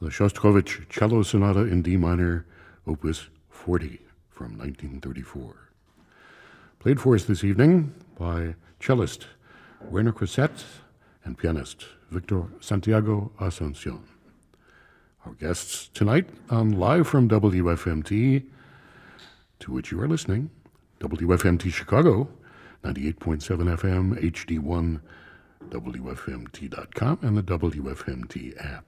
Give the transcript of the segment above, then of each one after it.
the Shostakovich Cello Sonata in D minor, Opus 40 from 1934. Played for us this evening by cellist Werner Crosset and pianist Victor Santiago Asuncion. Our guests tonight on Live from WFMT, to which you are listening, WFMT Chicago, 98.7 FM, HD1, WFMT.com, and the WFMT app.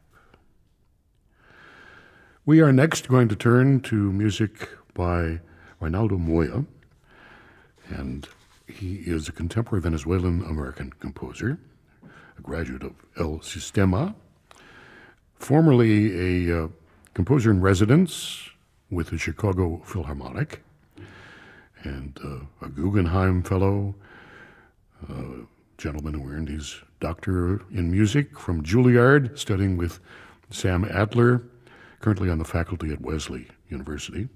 We are next going to turn to music by Reinaldo Moya, and he is a contemporary Venezuelan-American composer, a graduate of El Sistema, formerly a composer in residence with the Chicago Philharmonic, and a Guggenheim Fellow, gentleman who earned his doctor in music from Juilliard, studying with Sam Adler, currently on the faculty at Wesley University.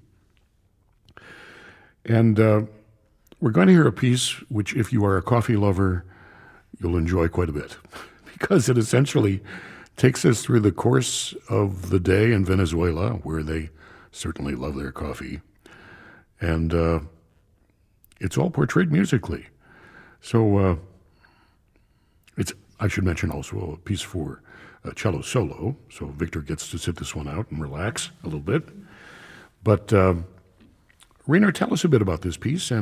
And we're going to hear a piece which, if you are a coffee lover, you'll enjoy quite a bit, because it essentially takes us through the course of the day in Venezuela, where they certainly love their coffee. And it's all portrayed musically. So it's, I should mention also, a piece for a cello solo. So Victor gets to sit this one out and relax a little bit. But Rainer, tell us a bit about this piece and